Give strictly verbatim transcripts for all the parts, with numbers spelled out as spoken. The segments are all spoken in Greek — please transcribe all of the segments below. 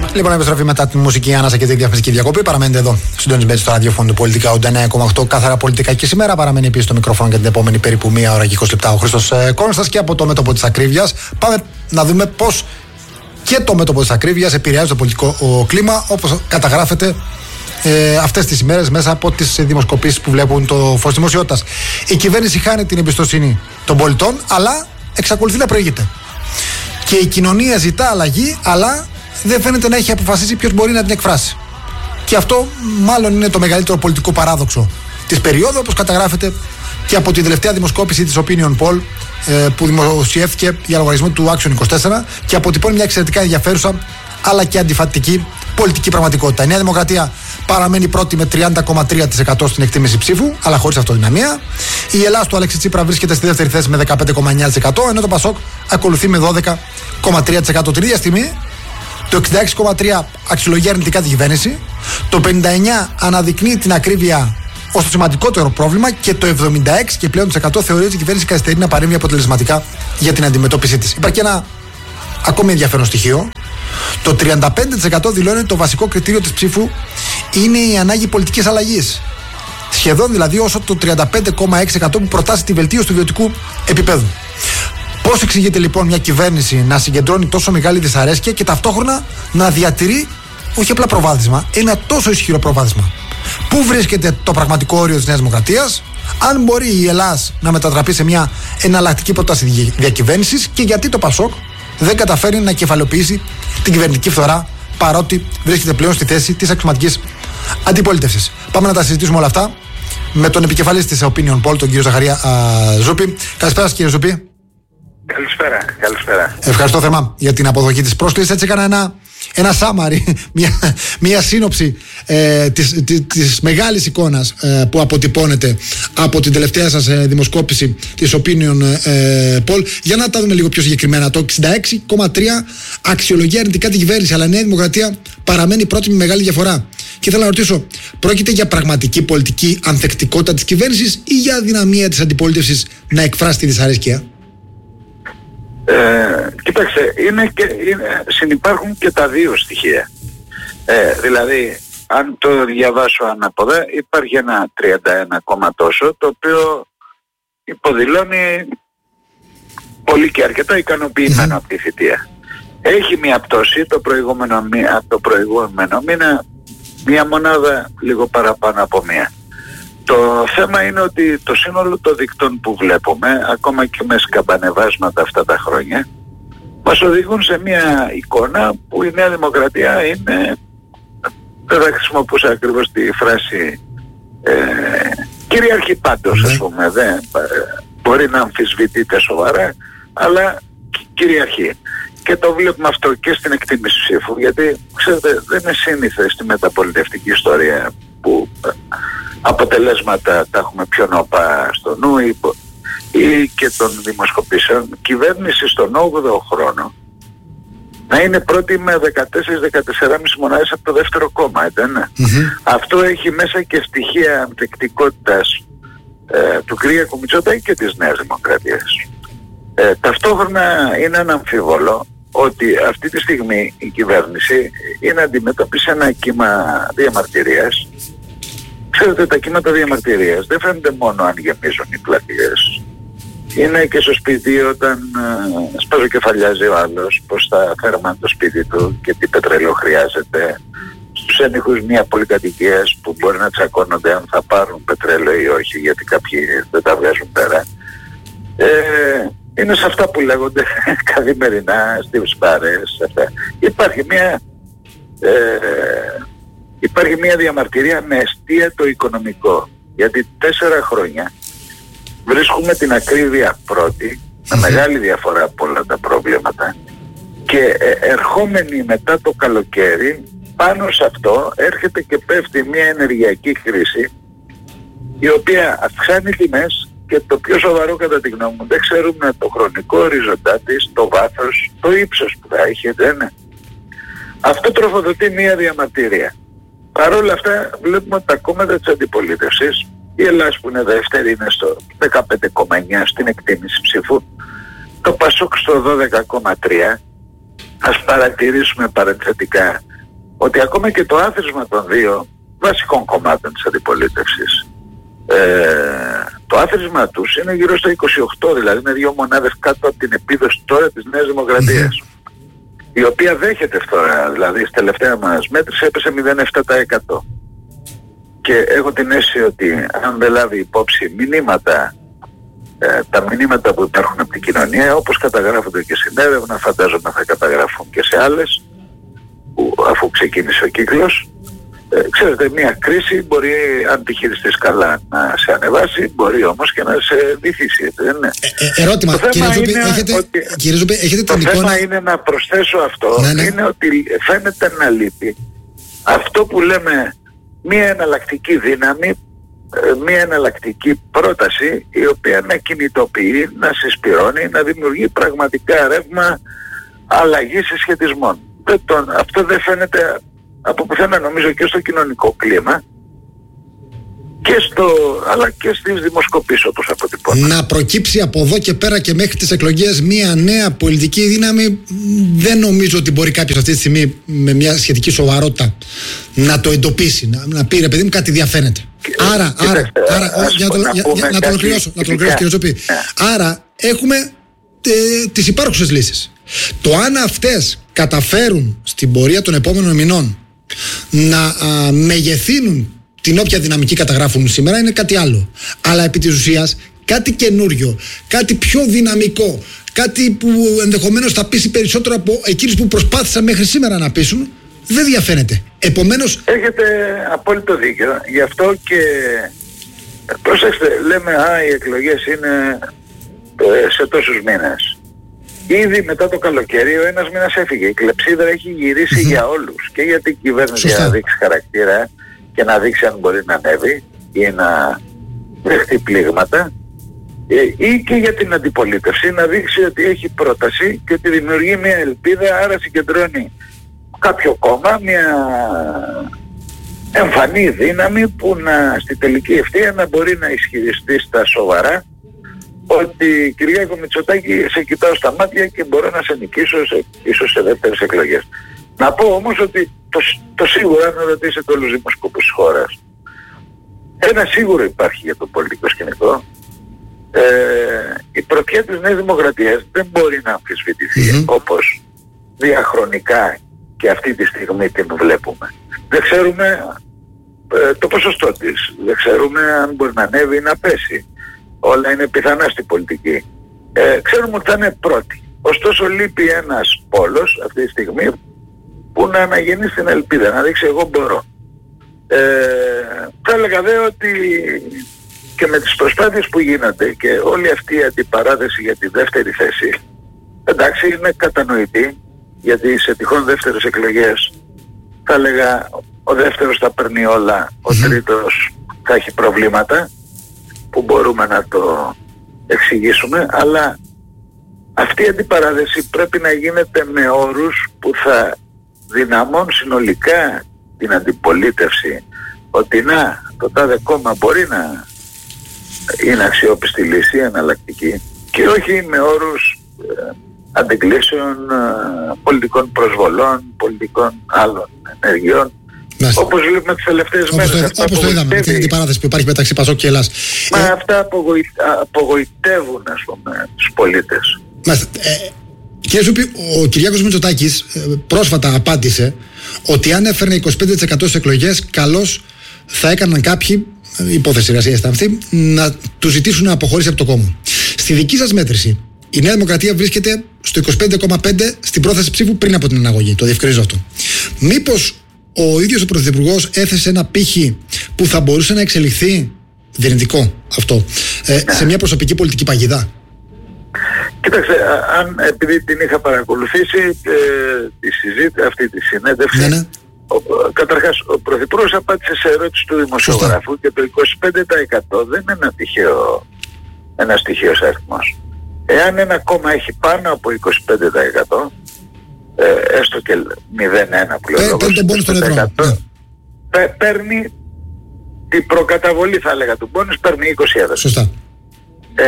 Λοιπόν, επιστροφή μετά τη μουσική ανάσα και τη διαφημιστική διακοπή. Παραμένετε εδώ, συντονισμένοι στο ραδιόφωνο του Πολιτικά ογδόντα εννέα κόμμα οκτώ. Καθαρά πολιτικά και σήμερα. Παραμένει επίσης στο μικρόφωνο για την επόμενη περίπου μία ώρα και είκοσι λεπτά ο Χρήστος ε, Κόνστας. Και από το μέτωπο της ακρίβειας πάμε να δούμε πώς και το μέτωπο της ακρίβειας επηρεάζει το πολιτικό ο, κλίμα, όπως καταγράφεται ε, αυτές τις ημέρες μέσα από τις δημοσκοπήσεις που βλέπουν το φως της δημοσιότητας. Η κυβέρνηση χάνει την εμπιστοσύνη των πολιτών, αλλά εξακολουθεί να προηγείται. Και η κοινωνία ζητά αλλαγή, αλλά δεν φαίνεται να έχει αποφασίσει ποιος μπορεί να την εκφράσει. Και αυτό μάλλον είναι το μεγαλύτερο πολιτικό παράδοξο της περίοδου, όπως καταγράφεται και από την τελευταία δημοσκόπηση της Opinion Poll ε, που δημοσιεύτηκε για λογαριασμό του Action είκοσι τέσσερα και αποτυπώνει μια εξαιρετικά ενδιαφέρουσα αλλά και αντιφατική πολιτική πραγματικότητα. Η Νέα Δημοκρατία παραμένει πρώτη με τριάντα κόμμα τρία τοις εκατό στην εκτίμηση ψήφου, αλλά χωρίς αυτοδυναμία. Η Ελλάδα του Αλέξη Τσίπρα βρίσκεται στη δεύτερη θέση με δεκαπέντε κόμμα εννέα τοις εκατό, ενώ το Πασόκ ακολουθεί με δώδεκα κόμμα τρία τοις εκατό. Την ίδια στιγμή, το εξήντα έξι κόμμα τρία τοις εκατό αξιολογεί αρνητικά τη κυβέρνηση, το πενήντα εννέα τοις εκατό αναδεικνύει την ακρίβεια ως το σημαντικότερο πρόβλημα και το εβδομήντα έξι και πλέον τοις εκατό θεωρεί ότι η κυβέρνηση καθυστερεί να παρέμβει αποτελεσματικά για την αντιμετώπιση της. Υπάρχει ένα ακόμη ενδιαφέρον στοιχείο. Το τριάντα πέντε τοις εκατό δηλώνει ότι το βασικό κριτήριο της ψήφου είναι η ανάγκη πολιτικής αλλαγής. Σχεδόν δηλαδή όσο το τριάντα πέντε κόμμα έξι τοις εκατό που προτάσει τη βελτίωση του βιωτικού επίπεδου. Πώς εξηγείται λοιπόν μια κυβέρνηση να συγκεντρώνει τόσο μεγάλη δυσαρέσκεια και ταυτόχρονα να διατηρεί όχι απλά προβάδισμα, ένα τόσο ισχυρό προβάδισμα? Πού βρίσκεται το πραγματικό όριο της Νέας Δημοκρατίας, αν μπορεί η Ελλάδα να μετατραπεί σε μια εναλλακτική πρόταση διακυβέρνησης, και γιατί το Πασόκ δεν καταφέρει να κεφαλοποιήσει την κυβερνητική φθορά, παρότι βρίσκεται πλέον στη θέση της αξιωματικής αντιπολίτευσης? Πάμε να τα συζητήσουμε όλα αυτά με τον επικεφαλής της Opinion Poll, τον κύριο Ζαχαρία α, Ζούπη. Καλησπέρα κύριε Ζούπη. Καλησπέρα, καλησπέρα. Ευχαριστώ θερμά για την αποδοχή της πρόσκλησης. Έτσι έκανα ένα, ένα σάμαρι, μια, μια σύνοψη ε, της, της, της μεγάλης εικόνας ε, που αποτυπώνεται από την τελευταία σας ε, δημοσκόπηση της Opinion ε, Poll. Για να τα δούμε λίγο πιο συγκεκριμένα. Το εξήντα έξι κόμμα τρία τοις εκατό αξιολογεί αρνητικά την κυβέρνηση, αλλά η Νέα Δημοκρατία παραμένει πρώτη με μεγάλη διαφορά. Και θέλω να ρωτήσω, πρόκειται για πραγματική πολιτική ανθεκτικότητα της κυβέρνησης ή για αδυναμία της αντιπολίτευσης να εκφράσει τη δυσαρέσκεια? Ε, κοίταξε, είναι και, είναι, συνυπάρχουν και τα δύο στοιχεία. Ε, δηλαδή, αν το διαβάσω ανάποδα, υπάρχει ένα τριάντα ένα κόμμα τόσο, το οποίο υποδηλώνει πολύ και αρκετά ικανοποιημένο από τη θητεία. Έχει μια πτώση το προηγούμενο, από το προηγούμενο μήνα, μια μονάδα λίγο παραπάνω από μία. Το θέμα είναι ότι το σύνολο των δικτών που βλέπουμε, ακόμα και με σκαμπανεβάσματα αυτά τα χρόνια, μας οδηγούν σε μια εικόνα που η Νέα Δημοκρατία είναι, δεν θα χρησιμοποιούσα ακριβώς τη φράση, ε, κυριαρχεί πάντως, ας πούμε, δεν, μπορεί να αμφισβητείται σοβαρά, αλλά κυριαρχεί. Και το βλέπουμε αυτό και στην εκτίμηση ψήφου, γιατί ξέρετε δεν είναι σύνηθες στη μεταπολιτευτική ιστορία που αποτελέσματα τα έχουμε πιο νόπα στο νου ή, ή και των δημοσκοπήσεων. Κυβέρνηση στον όγδοο χρόνο να είναι πρώτη με δεκατέσσερα δεκατέσσερα κόμμα πέντε μονάδες από το δεύτερο κόμμα, δεν είναι? Mm-hmm. Αυτό έχει μέσα και στοιχεία ανθεκτικότητας ε, του κ. Μητσοτάκη και της Νέας Δημοκρατίας. Ε, ταυτόχρονα είναι αναμφίβολο ότι αυτή τη στιγμή η κυβέρνηση είναι αντιμετώπιση ένα κύμα διαμαρτυρίας. Ξέρετε, τα κύματα διαμαρτυρίας δεν φαίνονται μόνο αν γεμίζουν οι πλατείες. Είναι και στο σπίτι όταν ε, σπαζοκεφαλιάζει ο άλλος πως θα φέρουμε το σπίτι του και τι πετρέλαιο χρειάζεται. Στους ένιχους μια πολυκατοικίας που μπορεί να τσακώνονται αν θα πάρουν πετρέλαιο ή όχι, γιατί κάποιοι δεν τα βγάζουν πέρα. Ε, είναι σε αυτά που λέγονται καθημερινά στις μπάρες. Υπάρχει μια... Ε, Υπάρχει μια διαμαρτυρία με αιστεία το οικονομικό, γιατί τέσσερα χρόνια βρίσκουμε την ακρίβεια πρώτη, με μεγάλη διαφορά από όλα τα προβλήματα, και ερχόμενοι μετά το καλοκαίρι, πάνω σε αυτό έρχεται και πέφτει μια ενεργειακή κρίση, η οποία αυξάνει τιμές και το πιο σοβαρό κατά τη γνώμη μου, δεν ξέρουμε το χρονικό οριζοντά της, το βάθος, το ύψος που θα έχει, δεν είναι? Αυτό τροφοδοτεί μια διαμαρτυρία. Παρ' όλα αυτά βλέπουμε ότι τα κόμματα της αντιπολίτευσης, η Ελλάδα που είναι δεύτερη είναι στο δεκαπέντε κόμμα εννέα στην εκτίμηση ψήφου, το Πασόκ στο δώδεκα κόμμα τρία. Ας παρατηρήσουμε παρενθετικά ότι ακόμα και το άθροισμα των δύο βασικών κομμάτων της αντιπολίτευσης, ε, το άθροισμα τους είναι γύρω στο είκοσι οκτώ, δηλαδή είναι δύο μονάδες κάτω από την επίδοση τώρα της Νέας Δημοκρατίας, mm-hmm. η οποία δέχεται φθορά, δηλαδή στη τελευταία μας μέτρηση έπεσε μηδέν κόμμα επτά τοις εκατό. Και έχω την αίσθηση ότι αν δεν λάβει υπόψη μηνύματα, ε, τα μηνύματα που υπάρχουν από την κοινωνία, όπως καταγράφονται και στην έρευνα, φαντάζομαι θα καταγραφούν και σε άλλες, που, αφού ξεκίνησε ο κύκλος, ε, ξέρετε, μια κρίση μπορεί, αν τη χειριστείς καλά, να σε ανεβάσει, μπορεί όμως και να σε βυθίσει, δεν είναι? Ε, ε, ερώτημα, το κύριε Ζουπή, έχετε, ότι, κύριε Ζουπή, έχετε το την θέμα εικόνα... είναι να προσθέσω αυτό, ναι, ναι. είναι ότι φαίνεται να λείπει αυτό που λέμε μια εναλλακτική δύναμη, μια εναλλακτική πρόταση, η οποία να κινητοποιεί, να συσπυρώνει, να δημιουργεί πραγματικά ρεύμα αλλαγής συσχετισμών. Δεν τον, αυτό δεν φαίνεται από πουθενά, νομίζω, και στο κοινωνικό κλίμα, και στο, αλλά και στις δημοσκοπήσεις όπως αποτυπώνουν. Να προκύψει από εδώ και πέρα και μέχρι τις εκλογές μια νέα πολιτική δύναμη, δεν νομίζω ότι μπορεί κάποιος αυτή τη στιγμή με μια σχετική σοβαρότητα να το εντοπίσει, να, να πει, ρε παιδί μου, κάτι διαφαίνεται. Και, άρα, και άρα, άρα, άρα για, να, για, για, να το ολοκληρώσω, να το ολοκληρώσω, κύριε Ζουπή. Yeah. Άρα έχουμε ε, τις υπάρχουσες λύσεις. Το αν αυτές καταφέρουν στην πορεία των επόμενων μηνών να α, μεγεθύνουν την όποια δυναμική καταγράφουν σήμερα είναι κάτι άλλο. Αλλά επί της ουσίας κάτι καινούριο, κάτι πιο δυναμικό, κάτι που ενδεχομένως θα πείσει περισσότερο από εκείνους που προσπάθησαν μέχρι σήμερα να πείσουν, δεν διαφαίνεται. Επομένως... Έχετε απόλυτο δίκιο. Γι' αυτό και προσέξτε, λέμε α, οι εκλογές είναι ε, σε τόσους μήνες. Ήδη μετά το καλοκαίρι ο ένας μήνας έφυγε. Η κλεψίδρα έχει γυρίσει mm-hmm. για όλους. Και γιατί η κυβέρνηση για να δείξει χαρακτήρα και να δείξει αν μπορεί να ανέβει ή να δεχτεί πλήγματα, ή και για την αντιπολίτευση να δείξει ότι έχει πρόταση και ότι δημιουργεί μια ελπίδα, άρα συγκεντρώνει κάποιο κόμμα, μια εμφανή δύναμη που να στη τελική ευθεία να μπορεί να ισχυριστεί στα σοβαρά ότι Κυριάκο Μητσοτάκη, σε κοιτάω στα μάτια και μπορώ να σε νικήσω σε, ίσως σε δεύτερες εκλογές. Να πω όμως ότι το, το σίγουρο, αν ρωτήσετε όλους τους δημοσκόπους της χώρας, ένα σίγουρο υπάρχει για το πολιτικό σκηνικό. Ε, η πρωτιά της Νέας Δημοκρατίας δεν μπορεί να αμφισβητηθεί mm-hmm. όπως διαχρονικά και αυτή τη στιγμή την βλέπουμε. Δεν ξέρουμε ε, το ποσοστό της, δεν ξέρουμε αν μπορεί να ανέβει ή να πέσει. Όλα είναι πιθανά στην πολιτική. Ε, ξέρουμε ότι θα είναι πρώτη. Ωστόσο λείπει ένας πόλος αυτή τη στιγμή που να αναγεννήσει την ελπίδα, να δείξει εγώ μπορώ. Ε, θα έλεγα δε ότι και με τις προσπάθειες που γίνονται και όλη αυτή η αντιπαράθεση για τη δεύτερη θέση, εντάξει, είναι κατανοητή, γιατί σε τυχόν δεύτερες εκλογές θα έλεγα ο δεύτερος θα παίρνει όλα, ο τρίτος θα έχει προβλήματα που μπορούμε να το εξηγήσουμε, αλλά αυτή η αντιπαράθεση πρέπει να γίνεται με όρους που θα δυναμώνουν συνολικά την αντιπολίτευση, ότι να, το τάδε κόμμα μπορεί να είναι αξιόπιστη λύση, εναλλακτική, και όχι με όρους ε, αντικλήσεων, ε, πολιτικών προσβολών, πολιτικών άλλων ενεργειών, όπως βλέπουμε τις τελευταίες μέρες. Όπως το, όπως το είδαμε, με την αντιπαράθεση που υπάρχει μεταξύ Πασόκ και Ελλάς. Μα ε, αυτά απογοη, απογοητεύουν, ας πούμε, τους πολίτες. Μάλιστα. Ε, Κύριε Ζουπή, ο Κυριάκος Μητσοτάκης ε, πρόσφατα απάντησε ότι αν έφερνε είκοσι πέντε τοις εκατό στις εκλογές, καλώς θα έκαναν κάποιοι, υπόθεση εργασία ήταν αυτή, να του ζητήσουν να αποχωρήσει από το κόμμα. Στη δική σας μέτρηση, η Νέα Δημοκρατία βρίσκεται στο είκοσι πέντε κόμμα πέντε τοις εκατό στην πρόθεση ψήφου πριν από την αναγωγή. Το διευκρινίζω αυτό. Μήπως ο ίδιος ο Πρωθυπουργός έθεσε ένα πύχη που θα μπορούσε να εξελιχθεί, δυνητικό αυτό, ε, σε μια προσωπική πολιτική παγίδα? Κοίταξε, αν, επειδή την είχα παρακολουθήσει ε, τη συζήτηση, αυτή τη συνέντευξη, ναι, ναι. Ο, καταρχάς ο Πρωθυπουργός απάντησε σε ερώτηση του δημοσιογράφου. Σωστά. Και το είκοσι πέντε τοις εκατό δεν είναι ένα τυχαίο, ένας τυχαίος αριθμός. Εάν ένα κόμμα έχει πάνω από είκοσι πέντε τοις εκατό, ε, έστω και μηδέν κόμμα ένα που λέω λόγος, παίρνει την προκαταβολή, θα έλεγα, του πόνους, παίρνει είκοσι έδρα. Σωστά. Ε,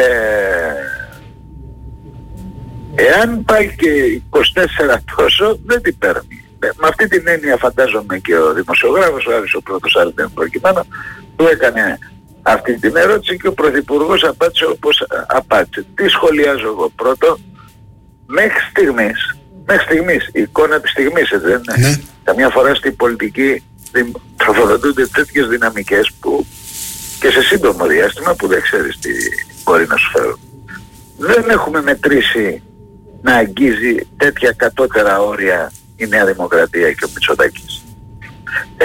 εάν πάει και είκοσι τέσσερα τόσο, δεν την παίρνει. με αυτή την έννοια φαντάζομαι και ο δημοσιογράφος, ο Άρης ο πρώτος Άλντεν προκειμένου, του έκανε αυτή την ερώτηση και ο Πρωθυπουργός απάντησε όπως απάντησε. Τι σχολιάζω εγώ? Πρώτο, μέχρι στιγμής, μέχρι στιγμής, η εικόνα της στιγμής, έτσι δεν είναι? Ναι. Καμιά φορά στην πολιτική τροφοδοτούνται τέτοιες δυναμικές που και σε σύντομο διάστημα που δεν ξέρεις τι μπορεί να σου φέρουν. Δεν έχουμε μετρήσει να αγγίζει τέτοια κατώτερα όρια η Νέα Δημοκρατία και ο Μητσοτάκης. Ε,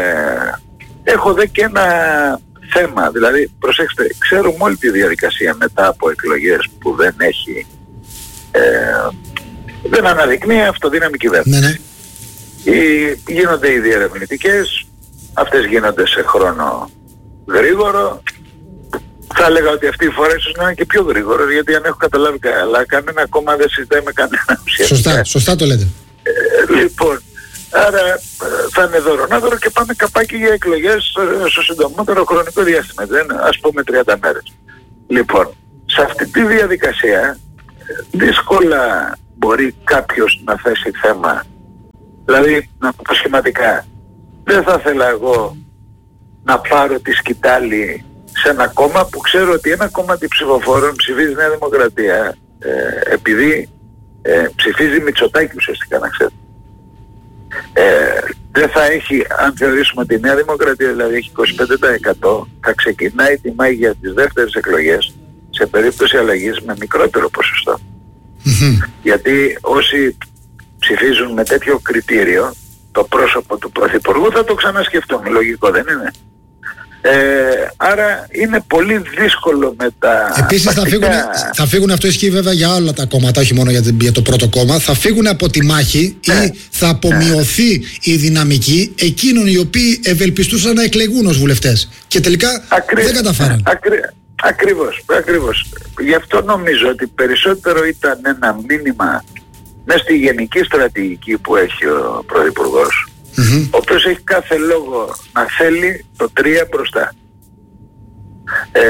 έχω δε και ένα θέμα, δηλαδή προσέξτε, ξέρουμε όλη τη διαδικασία μετά από εκλογές που δεν έχει ε, δεν αναδεικνύει αυτοδύναμη κυβέρνηση. Ναι, ναι. Οι, γίνονται οι διερευνητικές, αυτές γίνονται σε χρόνο γρήγορο. Θα έλεγα ότι αυτή η φορά ίσως να είναι και πιο γρήγορο, γιατί αν έχω καταλάβει καλά, κανένα κόμμα δεν συζητάει με κανένα ουσιαστικά. Σωστά, σωστά το λέτε. Ε, λοιπόν, άρα θα είναι δωρονάδωρο και πάμε καπάκι για εκλογές στο συντομότερο χρονικό διάστημα, δεν, ας πούμε τριάντα μέρες. Λοιπόν, σε αυτή τη διαδικασία δύσκολα μπορεί κάποιος να θέσει θέμα. Δηλαδή, να πω σχηματικά, δεν θα ήθελα εγώ να πάρω τη σκητάλη σε ένα κόμμα που ξέρω ότι ένα κόμματι ψηφοφόρων ψηφίζει Νέα Δημοκρατία ε, επειδή ε, ψηφίζει Μητσοτάκη ουσιαστικά, να ξέρετε. Ε, δεν θα έχει, αν θεωρήσουμε ότι η Νέα Δημοκρατία δηλαδή έχει είκοσι πέντε τοις εκατό, θα ξεκινάει τη μάχη για τις δεύτερες εκλογές σε περίπτωση αλλαγής με μικρότερο ποσοστό. Mm-hmm. Γιατί όσοι ψηφίζουν με τέτοιο κριτήριο το πρόσωπο του Πρωθυπουργού θα το ξανασκεφτούν, λογικό δεν είναι? Ε, άρα είναι πολύ δύσκολο με τα... Επίσης θα φύγουν, θα φύγουν, αυτό ισχύει βέβαια για όλα τα κόμματα, όχι μόνο για, για το πρώτο κόμμα, θα φύγουν από τη μάχη ναι. ή θα απομειωθεί ναι. η δυναμική εκείνων οι οποίοι ευελπιστούσαν να εκλεγούν ως βουλευτές και τελικά Ακρι... δεν καταφέραν. Ακρι... Ακριβώς, ακριβώς. Γι' αυτό νομίζω ότι περισσότερο ήταν ένα μήνυμα μέσα στη γενική στρατηγική που έχει ο Πρωθυπουργός, mm-hmm. ο οποίος έχει κάθε λόγο να θέλει το τρία μπροστά. Ε,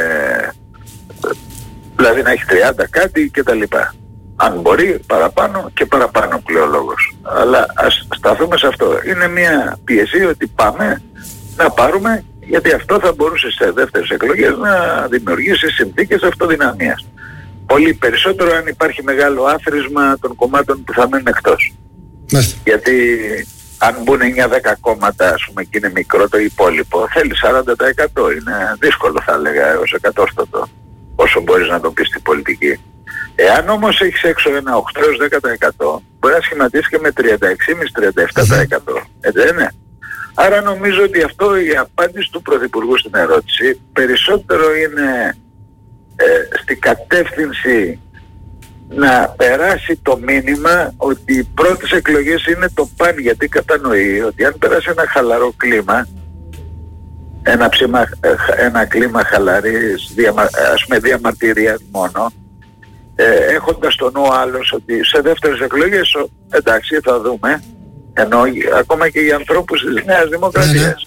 δηλαδή να έχει τριάντα κάτι και τα λοιπά. Αν μπορεί παραπάνω και παραπάνω πλέον λόγος. Αλλά ας σταθούμε σε αυτό. Είναι μια πίεση ότι πάμε να πάρουμε, γιατί αυτό θα μπορούσε σε δεύτερες εκλογές να δημιουργήσει συνθήκες αυτοδυναμίας. Πολύ περισσότερο αν υπάρχει μεγάλο άθροισμα των κομμάτων που θα μένουν εκτός. Μάλιστα. Γιατί αν μπουν εννιά δέκα κόμματα, ας πούμε, και είναι μικρό το υπόλοιπο, θέλει σαράντα τοις εκατό. Είναι δύσκολο, θα έλεγα, ως εκατόστοτο, όσο μπορείς να το πεις στην πολιτική. Εάν όμως έχεις έξω ένα οκτώ έως δέκα τοις εκατό, μπορεί να σχηματίσει και με τριάντα έξι κόμμα πέντε με τριάντα επτά τοις εκατό. Έτσι δεν είναι? Άρα νομίζω ότι αυτό, η απάντηση του Πρωθυπουργού στην ερώτηση, περισσότερο είναι ε, στην κατεύθυνση να περάσει το μήνυμα ότι οι πρώτες εκλογές είναι το παν, γιατί κατανοεί ότι αν περάσει ένα χαλαρό κλίμα, ένα, ψήμα, ένα κλίμα χαλαρής, διαμα, ας πούμε διαμαρτυρία μόνο, ε, έχοντας το νου άλλος ότι σε δεύτερες εκλογές εντάξει θα δούμε, ενώ ακόμα και για ανθρώπους της Νέας Δημοκρατίας,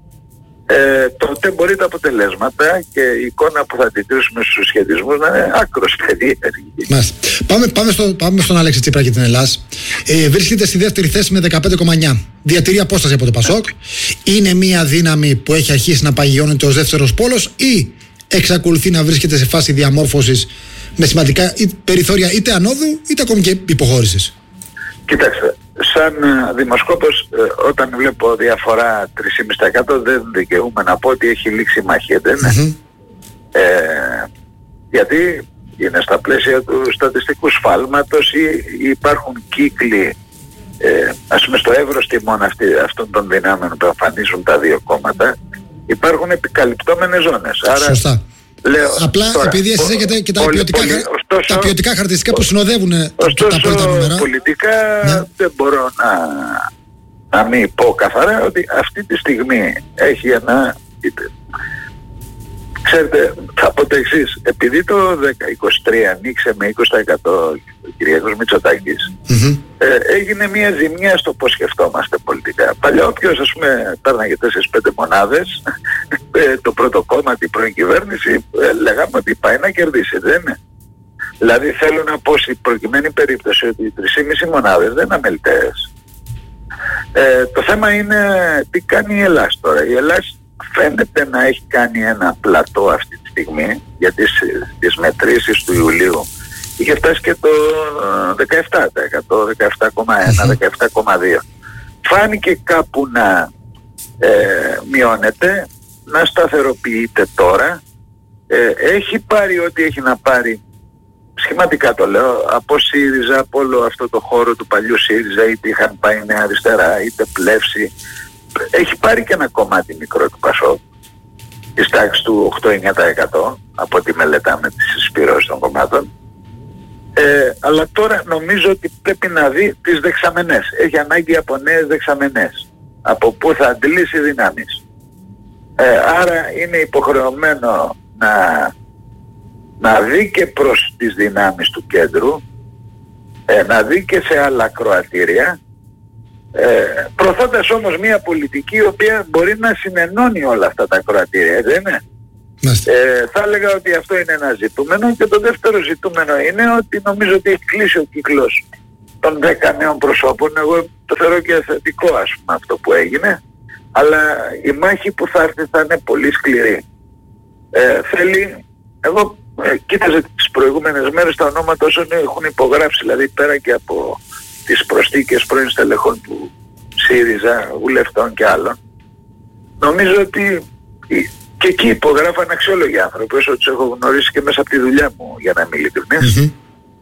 ε, τότε μπορεί τα αποτελέσματα και η εικόνα που θα αντικρίσουμε στους σχετισμούς να είναι άκρος περίεργη. Πάμε, πάμε, στο, πάμε στον Αλέξη Τσίπρα και την Ελλάς. Ε, βρίσκεται στη δεύτερη θέση με δεκαπέντε κόμμα εννιά. Διατηρεί απόσταση από το Πασόκ. Είναι μια δύναμη που έχει αρχίσει να παγιώνεται ως δεύτερος πόλος ή εξακολουθεί να βρίσκεται σε φάση διαμόρφωσης με σημαντικά περιθώρια είτε ανόδου είτε ακόμη και υποχώρησης? Κοιτάξτε, σαν δημοσκόπος ε, όταν βλέπω διαφορά τρία κόμμα πέντε τοις εκατό δεν δικαιούμαι να πω ότι έχει λήξει η μάχη, δεν είναι? Mm-hmm. Ε, γιατί είναι στα πλαίσια του στατιστικού σφάλματος ή υπάρχουν κύκλοι, ε, ας πούμε στο εύρος τιμών αυτή, αυτών των δυνάμεων που εμφανίζουν τα δύο κόμματα, υπάρχουν επικαλυπτόμενες ζώνες. Άρα, σωστά. Λέω, απλά τώρα, επειδή εσείς έχετε και τα, πολύ, ποιοτικά, πολύ, ωστόσο, τα ποιοτικά χαρακτηριστικά που συνοδεύουν ωστόσο, τα πρώτα νούμερα. Πολιτικά ναι. δεν μπορώ να, να μην πω καθαρά ότι αυτή τη στιγμή έχει ένα... Ξέρετε, θα πω το εξής. Επειδή το δύο χιλιάδες είκοσι τρία ανοίξε με είκοσι τοις εκατό ο Κυριάκος Μητσοτάκης, mm-hmm. ε, έγινε μια ζημιά στο πώς σκεφτόμαστε πολιτικά. Παλιά όποιος, ας πούμε, πέρναγε τέσσερις πέντε μονάδες, ε, το πρώτο κόμμα, την πρώην κυβέρνηση, ε, λέγαμε ότι πάει να κερδίσει, δεν είναι? Δηλαδή θέλω να πω στην προκειμένη περίπτωση ότι οι τρεις κόμμα πέντε μονάδες δεν είναι αμεληταίες. Ε, το θέμα είναι τι κάνει η Ελλάδα τώρα. Η Ελλάδα φαίνεται να έχει κάνει ένα πλατό αυτή τη στιγμή, γιατί στις μετρήσεις του Ιουλίου είχε φτάσει και το δεκαεπτά τοις εκατό, δεκαεπτά κόμμα ένα, δεκαεπτά κόμμα δύο. Φάνηκε κάπου να ε, μειώνεται, να σταθεροποιείται τώρα. Ε, έχει πάρει ό,τι έχει να πάρει, σχηματικά το λέω, από ΣΥΡΙΖΑ, από όλο αυτό το χώρο του παλιού ΣΥΡΙΖΑ, είτε είχαν πάει Νέα Αριστερά, είτε πλεύσει. Έχει πάρει και ένα κομμάτι μικρό του ΠΑΣΟΚ, της τάξης του οκτώ με εννιά τοις εκατό, από ό,τι μελετάμε τις συσπυρώσεις των κομμάτων. Ε, αλλά τώρα νομίζω ότι πρέπει να δει τις δεξαμενές. Έχει ανάγκη από νέες δεξαμενές, από πού θα αντλήσει δυνάμεις. Ε, άρα είναι υποχρεωμένο να, να δει και προς τις δυνάμεις του κέντρου, ε, να δει και σε άλλα κροατήρια, ε, προωθώντας όμως μια πολιτική η οποία μπορεί να συνενώνει όλα αυτά τα κροατήρια, δεν είναι? Ε, θα έλεγα ότι αυτό είναι ένα ζητούμενο, και το δεύτερο ζητούμενο είναι ότι νομίζω ότι έχει κλείσει ο κύκλος των δέκα νέων προσώπων. Εγώ το θεωρώ και θετικό, ας πούμε, αυτό που έγινε, αλλά η μάχη που θα έρθει θα είναι πολύ σκληρή. Ε, θέλει, εγώ ε, κοίταζα τις προηγούμενες μέρες τα ονόματα όσων έχουν υπογράψει, δηλαδή πέρα και από τις προσθήκες πρώην στελεχών του ΣΥΡΙΖΑ, βουλευτών και άλλων. Νομίζω ότι και εκεί υπογράφαν αξιόλογοι άνθρωποι, όσο τους έχω γνωρίσει και μέσα από τη δουλειά μου, για να είμαι ειλικρινής, mm-hmm.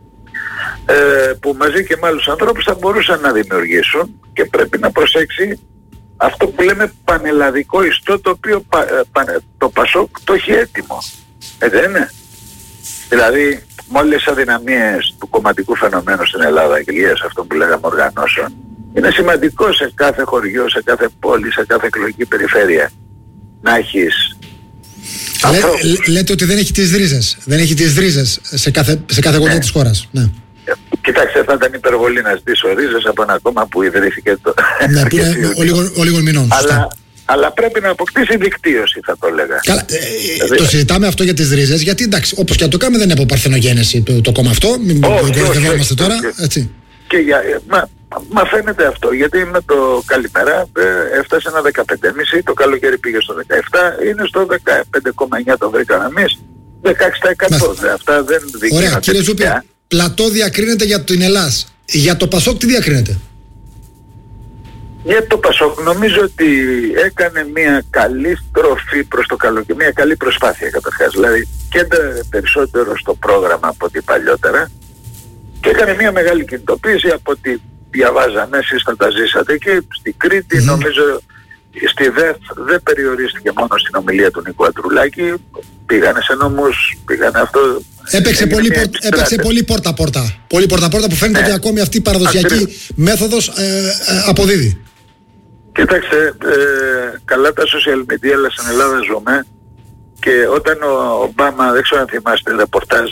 ε, που μαζί και με άλλους ανθρώπους θα μπορούσαν να δημιουργήσουν, και πρέπει να προσέξει αυτό που λέμε πανελλαδικό ιστό, το οποίο πα, πα, το ΠΑΣΟΚ το έχει έτοιμο. Ε, δεν είναι? Δηλαδή, με όλες τις αδυναμίες του κομματικού φαινομένου στην Ελλάδα, και λίγες αυτό που λέγαμε οργανώσεων, είναι σημαντικό σε κάθε χωριό, σε κάθε πόλη, σε κάθε εκλογική περιφέρεια να έχεις Λέ, λέτε ότι δεν έχει τις ρίζες. Δεν έχει τις ρίζες σε κάθε, σε κάθε γωνιά, ναι, της χώρας. Ναι. Κοιτάξτε, θα ήταν υπερβολή να ζητήσω ρίζες από ένα κόμμα που ιδρύθηκε το... Ναι, που είναι ο λίγων μηνών. Αλλά, αλλά πρέπει να αποκτήσει δικτύωση, θα το έλεγα. Καλά, ε, δηλαδή... Το συζητάμε αυτό για τις ρίζες, γιατί εντάξει, όπως και να το κάνουμε, δεν είναι από παρθενογένεση το, το κόμμα αυτό. Μην κοροϊδευόμαστε τώρα. Έτσι. Και για, μα, μα φαίνεται αυτό, γιατί με το καλημέρα ε, έφτασε ένα δεκαπέντε κόμμα πέντε, το καλοκαίρι πήγε στο δεκαεπτά, είναι στο δεκαπέντε κόμμα εννιά το βρήκαμε εμείς, δεκαέξι τοις εκατό. Αυτά δεν δείχνουν. Ωραία, κύριε Ζούπη, πλατό διακρίνεται για την Ελλάδα. Για το ΠΑΣΟΚ τι διακρίνεται? Για το ΠΑΣΟΚ νομίζω ότι έκανε μια καλή στροφή προς το καλοκαίρι, μια καλή προσπάθεια καταρχάς. Δηλαδή κέντρε περισσότερο στο πρόγραμμα από ό,τι παλιότερα, και έκανε μια μεγάλη κινητοποίηση από ό,τι διαβάζαμε, εσείς θα τα ζήσατε, και στην Κρήτη mm-hmm. νομίζω στη ΔΕΘ δεν περιορίστηκε μόνο στην ομιλία του Νίκου Αντρουλάκη, πήγανε σε νόμους, πήγανε αυτό. Έπαιξε πολύ, πορ, έπαιξε πολύ πόρτα-πόρτα. Πολύ πόρτα-πόρτα που φαίνεται, ναι, ότι ακόμη αυτή η παραδοσιακή Ακριβώς. μέθοδος ε, ε, αποδίδει. Κοίταξε, ε, καλά τα social media, αλλά στην Ελλάδα ζούμε, και όταν ο Ομπάμα, δεν ξέρω αν θυμάστε ρεπορτάζ,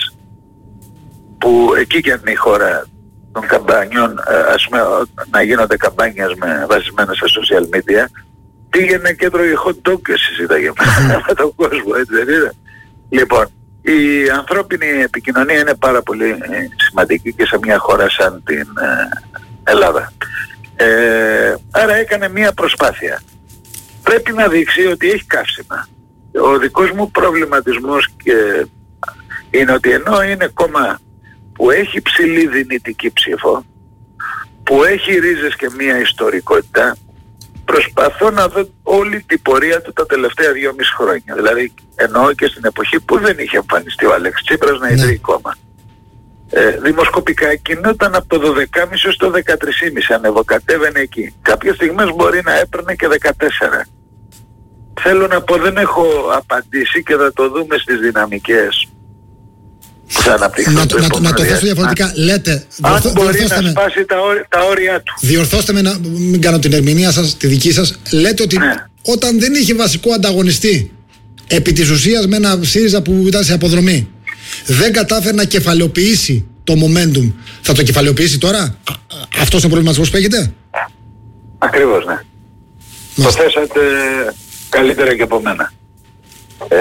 που εκεί και αν είναι η χώρα των καμπανιών, ας πούμε, να γίνονται καμπάνιες με, βασισμένες σε social media, πήγαινε και τρώγε hot dog και συζήταγε με τον κόσμο, έτσι δεν είναι? Λοιπόν, η ανθρώπινη επικοινωνία είναι πάρα πολύ σημαντική και σε μια χώρα σαν την ε, Ελλάδα. Ε, άρα έκανε μια προσπάθεια. Πρέπει να δείξει ότι έχει καύσιμα. Ο δικός μου προβληματισμός και είναι ότι ενώ είναι κόμμα που έχει ψηλή δυνητική ψήφο, που έχει ρίζες και μια ιστορικότητα, προσπαθώ να δω όλη την πορεία του τα τελευταία δυόμιση χρόνια. Δηλαδή εννοώ και στην εποχή που δεν είχε εμφανιστεί ο Αλέξης Τσίπρας να ιδρύει κόμμα. Ε, δημοσκοπικά κινόταν από το δώδεκα κόμμα πέντε στο δεκατρία κόμμα πέντε, ανεβοκατέβαινε εκεί. Κάποιες στιγμές μπορεί να έπαιρνε και δεκατέσσερα. Θέλω να πω, δεν έχω απαντήσει και θα το δούμε στις δυναμικές που θα αναπτυχθούν. Να, το, να, να το θέσω διαφορετικά. Α, λέτε, αν μπορεί να με, σπάσει τα, όρια, τα όρια του. Διορθώστε με, να μην κάνω την ερμηνεία σας, τη δική σας. Λέτε ότι ναι, όταν δεν είχε βασικό ανταγωνιστή, επί της ουσίας με ένα ΣΥΡΙΖΑ που ήταν σε αποδρομή, δεν κατάφερε να κεφαλαιοποιήσει το momentum, θα το κεφαλαιοποιήσει τώρα? Α, αυτός είναι ο προβληματισμός που έχετε? Ακριβώς, ναι. Μάλιστα. Το θέσατε καλύτερα και από μένα. Ε,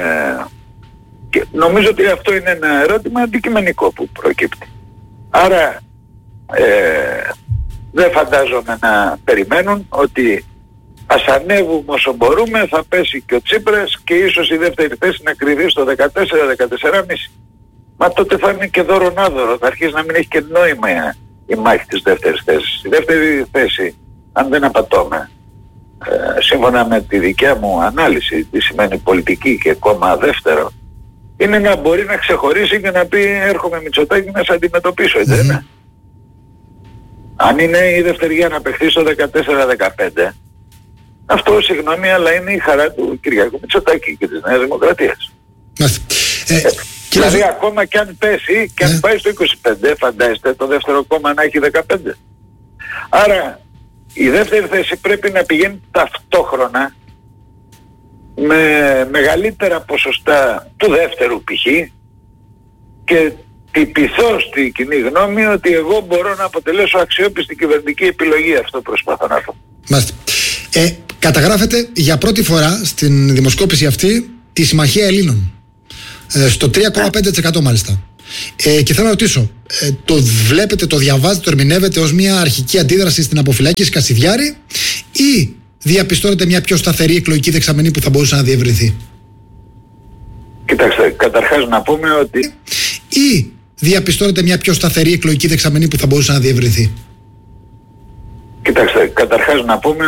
και νομίζω ότι αυτό είναι ένα ερώτημα αντικειμενικό που προκύπτει. Άρα ε, δεν φαντάζομαι να περιμένουν ότι ας ανέβουμε όσο μπορούμε, θα πέσει και ο Τσίπρας και ίσως η δεύτερη θέση να κρυβεί στο δεκατέσσερα δεκατέσσερα κόμμα πέντε. Μα τότε θα είναι και δωρονάδωρο, θα αρχίσει να μην έχει και νόημα η μάχη της δεύτερης θέσης. Η δεύτερη θέση, αν δεν απατώμε, ε, σύμφωνα με τη δικιά μου ανάλυση, τι σημαίνει πολιτική και κόμμα δεύτερο, είναι να μπορεί να ξεχωρίσει και να πει έρχομαι Μητσοτάκη να σε αντιμετωπίσω, έτσι δεν είναι? Αν είναι η δευτεριά να παιχθεί στο δεκατέσσερα δεκαπέντε, αυτό συγγνώμη, αλλά είναι η χαρά του Κυριάκου Μητσοτάκη και της Νέας Δημοκρατίας. Ε, ε, δηλαδή ζω... ακόμα και αν πέσει και αν ε. πάει στο είκοσι πέντε, φαντάζεστε το δεύτερο κόμμα να έχει δεκαπέντε. Άρα η δεύτερη θέση πρέπει να πηγαίνει ταυτόχρονα με μεγαλύτερα ποσοστά του δεύτερου π.χ. και τυπηθώ στη κοινή γνώμη ότι εγώ μπορώ να αποτελέσω αξιόπιστη κυβερνητική επιλογή. Αυτό προσπαθώ να πω. Μάλιστα. Ε, καταγράφεται για πρώτη φορά στην δημοσκόπηση αυτή τη Συμμαχία Ελλήνων. Ε, στο τρία κόμμα πέντε τοις εκατό μάλιστα. Ε, και θέλω να ρωτήσω, ε, το βλέπετε, το διαβάζετε, το ερμηνεύετε ως μια αρχική αντίδραση στην αποφυλάκηση Κασιδιάρη ή διαπιστώνετε μια πιο σταθερή εκλογική δεξαμενή που θα μπορούσε να διευρυνθεί? Κοιτάξτε, καταρχάς να πούμε ότι... Ή διαπιστώνετε μια πιο σταθερή εκλογική δεξαμενή που θα μπορούσε να διευρυνθεί? Κοιτάξτε, καταρχάς να πούμε